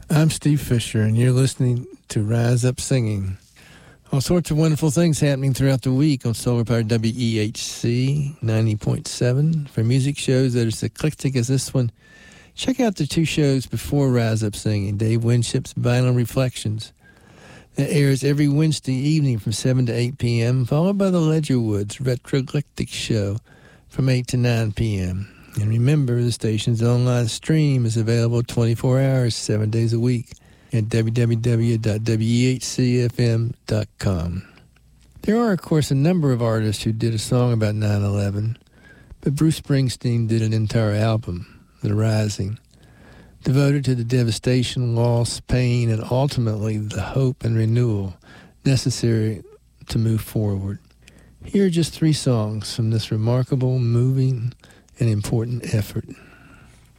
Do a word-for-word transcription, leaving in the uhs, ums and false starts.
I'm Steve Fisher, and you're listening to Rise Up Singing. All sorts of wonderful things happening throughout the week on Solar Power W E H C ninety point seven. For music shows that are as eclectic as this one, check out the two shows before Rise Up Singing. Dave Winship's Vinyl Reflections. That airs every Wednesday evening from seven to eight p.m., followed by the Ledgerwoods Retrolectic Show from eight to nine p.m. And remember, the station's online stream is available twenty-four hours, seven days a week at w w w dot w e h c f m dot com. There are, of course, a number of artists who did a song about nine eleven, but Bruce Springsteen did an entire album, The Rising, devoted to the devastation, loss, pain, and ultimately the hope and renewal necessary to move forward. Here are just three songs from this remarkable, moving, and important effort.